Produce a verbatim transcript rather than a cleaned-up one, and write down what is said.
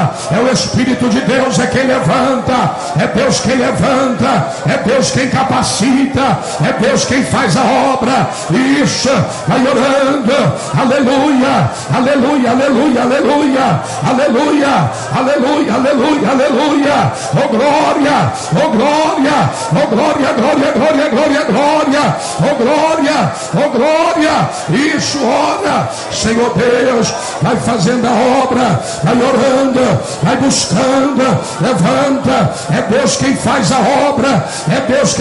É o Espírito de Deus é quem levanta, é Deus quem levanta, é Deus quem capacita, é Deus quem faz a obra. Isso, vai orando, aleluia, aleluia, aleluia, aleluia, aleluia, aleluia, aleluia, aleluia, oh glória, oh glória, oh glória, glória, glória, glória, glória, oh glória, oh glória. Isso, ora, Senhor Deus, vai fazendo a obra, vai orando, vai buscando, levanta, é Deus quem faz a obra, é Deus quem